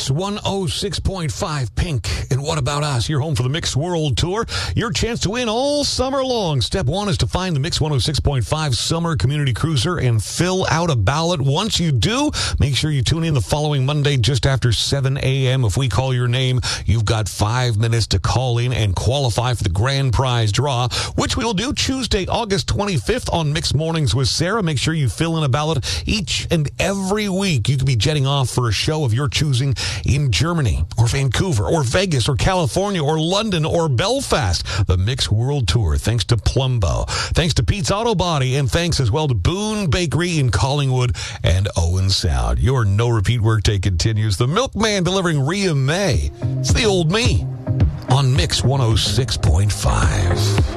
Mix 106.5 Pink. And what about us? You're home for the Mix World Tour. Your chance to win all summer long. Step one is to find the Mix 106.5 Summer Community Cruiser and fill out a ballot. Once you do, make sure you tune in the following Monday just after 7 a.m. If we call your name, you've got 5 minutes to call in and qualify for the grand prize draw, which we'll do Tuesday, August 25th on Mix Mornings with Sarah. Make sure you fill in a ballot each and every week. You could be jetting off for a show of your choosing in Germany or Vancouver or Vegas or California or London or Belfast. The Mix World Tour, thanks to Plumbo, thanks to Pete's Auto Body, and thanks as well to Boone Bakery in Collingwood and Owen Sound. Your no-repeat workday continues. The Milkman delivering Rhea May. It's the old me on Mix 106.5.